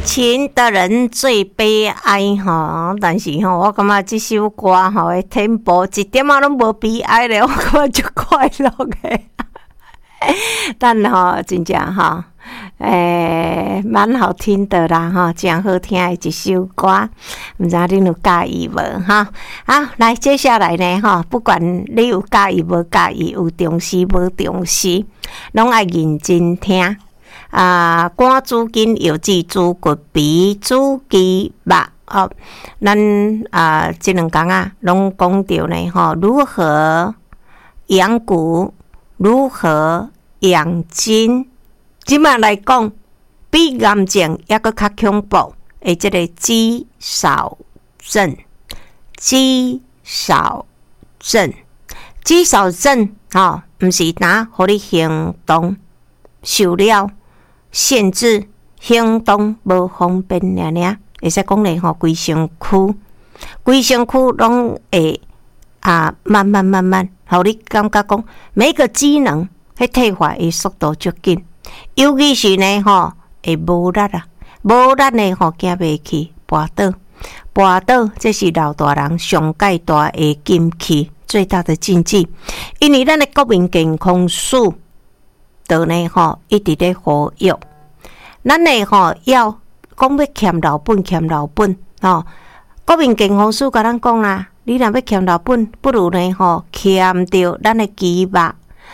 情的人最悲哀哈，但是哈，我感觉这首歌哈的天波一点仔拢无悲哀咧，我感觉就快乐的。但哈，真正哈，蛮好听的啦哈，真好听的一首歌，唔知你有介意无哈？好，来接下来呢哈，不管你有介意无介意，有重视无重视，拢爱认真听。肝主筋，腰子主骨，鼻主肌肉。哦，咱这两讲拢讲到呢吼，如何养骨，如何养筋。即摆来讲，比癌症抑搁较恐怖的这个肌少症。肌少症，肌少症吼，毋是单互你行动受了限制，行动无方便尔，会使讲咧吼，规身躯拢会慢慢，互你感觉讲每个机能迄退化的速度足紧，尤其是呢吼会无力无力呢吼行袂去，跋倒，这是老大人上界大的禁忌，最大的禁忌，因为咱的国民健康署就呢吼一直咧呼吁，咱呢吼要讲要欠老本吼，国民健康署甲咱讲啦，你若要欠老本，不如呢吼欠着咱的肌肉，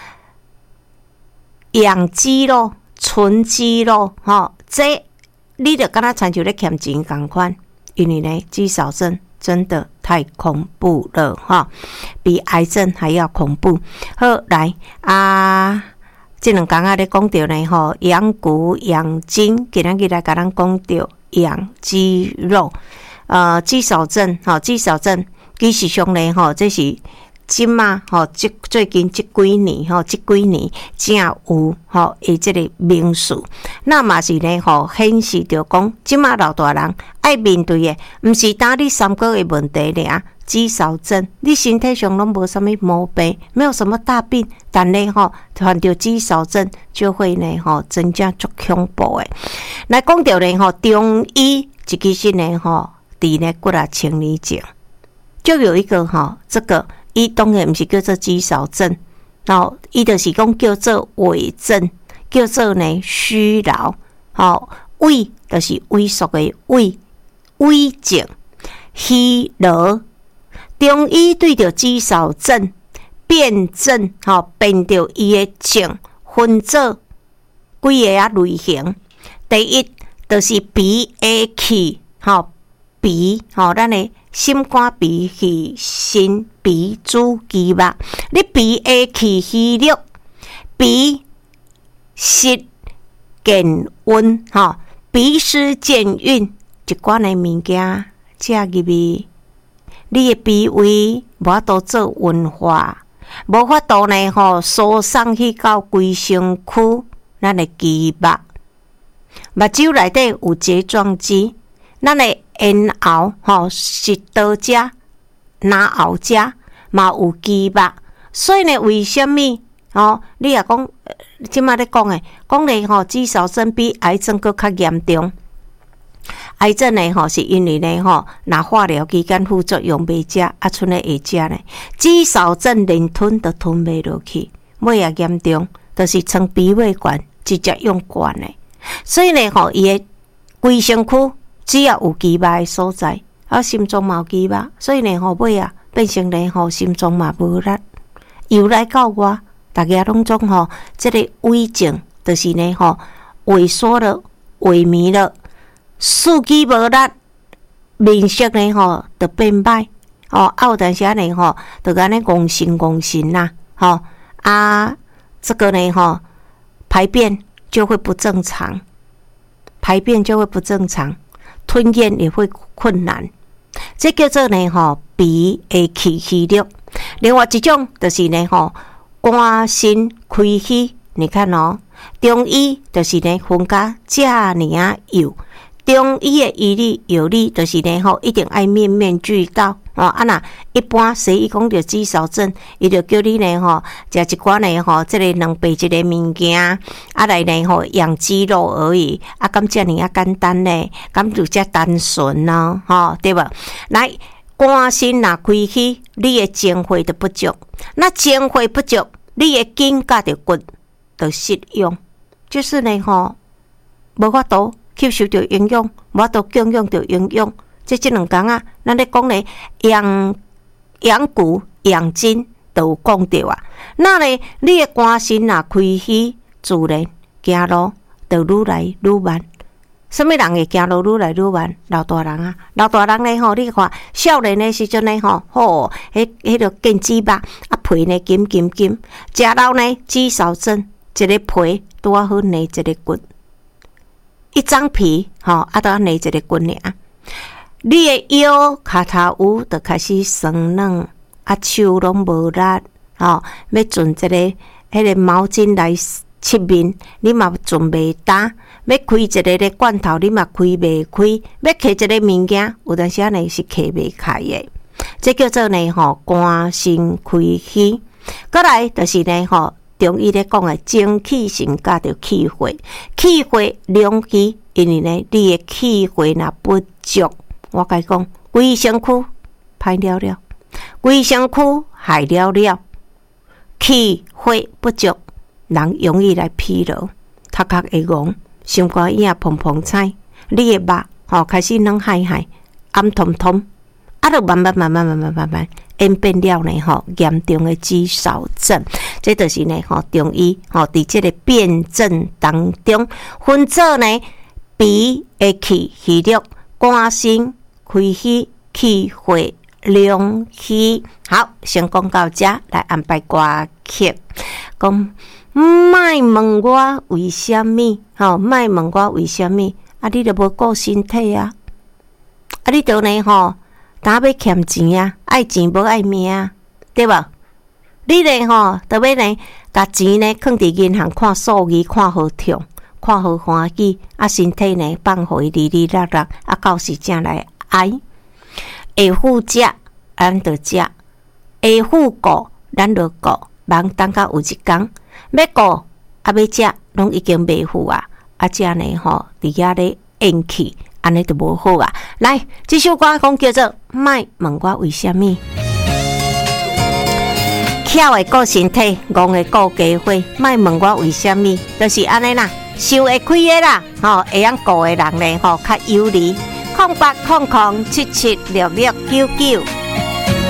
养肌肉、存肌肉吼，这你就敢若亲像咧欠钱共款，因为呢肌少症真的太恐怖了哈，比癌症还要恐怖。好，来这两讲咧讲到呢吼，养骨养筋，今日来甲咱讲到养肌肉。肌少症肌少症其实上呢吼，这是即马吼，最近这几年正有吼的这个名词。那嘛是呢吼，显示着讲即马老大人爱面对的，毋是单你3个的问题尔。肌少症，你身体上拢无什么毛病，没有什么大病，但呢吼患着肌少症就会呢吼真正足恐怖的。来讲到呢吼，中医其实呢吼，伫呢骨啊清理症就有一个吼，这个伊当然毋是叫做肌少症，吼，伊就是讲叫做萎症，叫做呢虚劳，吼，萎就是萎缩的萎症，虚劳。中医对着肌少症辨证，辨着伊的症，分做几个类型。第一就是鼻的气，鼻，咱的心肝脾肺肾鼻主肌肉，你鼻的气虚弱，鼻湿健温，鼻湿健运，一寡的物件食入去。你的脾胃无法度做运化，无法度呢输送去到规身躯，咱的肌肉。目睭内底有睫状肌，咱的咽喉食道遮、咽喉遮嘛有肌肉。所以呢，为什么你也讲，即马咧讲诶，讲咧肌少症比癌症搁较严重。癌症呢是因为呢若化疗期间副作用袂食，剩咧会食呢。肌少症连吞都吞袂落去，尾也严重，就是从鼻胃管直接用管的。所以呢伊的规身躯只要有肌肉的所在，心脏嘛有肌肉，所以呢尾啊变成呢心脏嘛无力。由来到我，大家拢总这个萎症，就是呢萎缩了、萎靡了。四肢无力，面色呢就变歹，有当时呢就安尼戆神呐，这个呢排便就会不正常，吞咽也会困难，这叫做呢鼻的气虚弱。另外一种就是呢肝肾开虚，你看中医就是呢分甲这尔幼。中医的医理药理就是呢一定爱面面俱到， 那一般西医讲着肌少症，伊就叫你呢食一寡呢这个两倍一个物件，来呢养肌肉而已，敢遮尔简单呢？敢就遮单纯呢？对吧？来，肝肾若亏虚，你的精血就不足，那精血不足，你的筋甲着骨就失用，就是呢无法度吸收着营养，无法度供养着营养。这两工啊，咱咧讲咧养骨养筋都有讲到啊。那咧，你的肝肾若开虚，自然行路就愈来愈慢。什么人会行路愈来愈慢？老大人啊，老大人咧你看少年的时阵咧迄个腱子肉皮呢紧紧紧，食老呢肌少症，一个皮拄好捏一个骨，一张皮都要捏一个骨尔。你的腰骹头有就开始酸软，手拢无力，要准一个迄个毛巾来拭面，你嘛准袂打。要开一个咧罐头，你嘛开袂开。要摕一个物件，有阵时呢是摕袂开的。这叫做呢肝肾开虚。过来就是呢中医咧讲的精气神加着气血，气血两虚，因为呢你的气血若不足。我甲你讲，规身躯歹了了，规身躯害了了，气血不足，人容易来疲劳，头壳会戆，心肝影砰砰踩，你的目开始软海海，暗通通，就慢慢演变了呢严重的肌少症。这就是呢中医伫这个辩证当中分做呢脾的气虚弱，肝肾开虚，气血两虚。好，先讲到这，来安排歌曲。讲莫问我为什么，莫问我为什么，你就无顾身体啊？你就呢当要欠钱啊，爱钱无爱命啊，对吧？你呢就要呢，把钱呢放伫银行看数字，看好痛，看好欢喜，身体呢放互伊哩哩啦啦，到时正来爱。会负食，咱就食；会负顾，咱就顾。忙等到有一天要顾要食，拢已经袂负啊！这呢伫遐咧演气，安尼就无好啊！来，这首歌讲叫做《莫问我为什么》。巧的顾身体，戆的顾家伙，莫问我为什么，就是安尼啦。想会开的啦，会晓顾的人呢，较有利。0800776699。